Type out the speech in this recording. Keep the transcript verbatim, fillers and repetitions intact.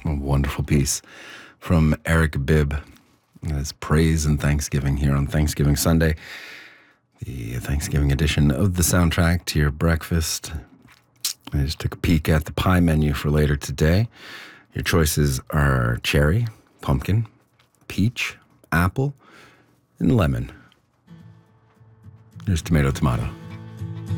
A wonderful piece from Eric Bibb. His praise and thanksgiving here on Thanksgiving Sunday, the Thanksgiving edition of the soundtrack to your breakfast. I just took a peek at the pie menu for later today. Your choices are cherry, pumpkin, peach, apple, and lemon. There's tomato, tomato.